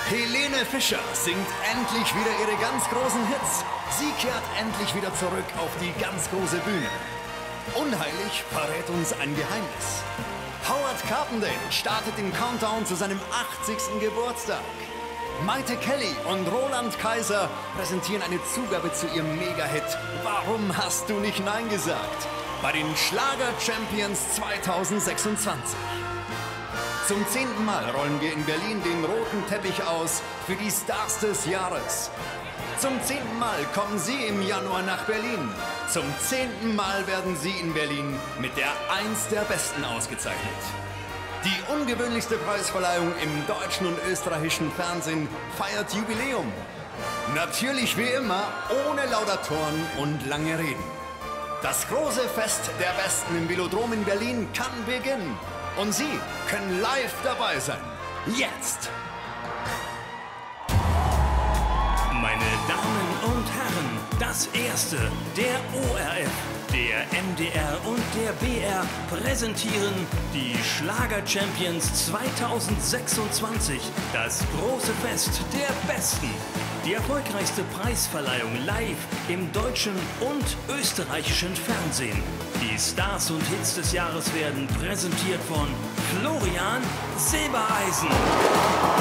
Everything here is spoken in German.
Helene Fischer singt endlich wieder ihre ganz großen Hits. Sie kehrt endlich wieder zurück auf die ganz große Bühne. Unheilig verrät uns ein Geheimnis. Howard Carpendale startet den Countdown zu seinem 80. Geburtstag. Maite Kelly und Roland Kaiser präsentieren eine Zugabe zu ihrem Mega-Hit Warum hast du nicht Nein gesagt? Bei den Schlager-Champions 2026. Zum 10. Mal rollen wir in Berlin den roten Teppich aus für die Stars des Jahres. Zum 10. Mal kommen Sie im Januar nach Berlin. Zum 10. Mal werden Sie in Berlin mit der 1 der Besten ausgezeichnet. Die ungewöhnlichste Preisverleihung im deutschen und österreichischen Fernsehen feiert Jubiläum. Natürlich wie immer ohne Laudatoren und lange Reden. Das große Fest der Besten im Velodrom in Berlin kann beginnen. Und Sie können live dabei sein. Jetzt! Meine Damen und Herren, das erste, der ORF, der MDR und der BR präsentieren die Schlager-Champions 2026, das große Fest der Besten. Die erfolgreichste Preisverleihung live im deutschen und österreichischen Fernsehen. Die Stars und Hits des Jahres werden präsentiert von Florian Silbereisen.